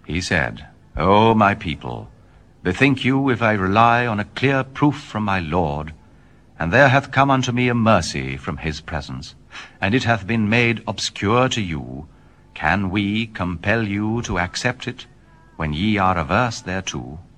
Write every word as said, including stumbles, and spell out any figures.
He said, O my people, bethink you if I rely on a clear proof from my Lord, and there hath come unto me a mercy from his presence, and it hath been made obscure to you, can we compel you to accept it, when ye are averse thereto?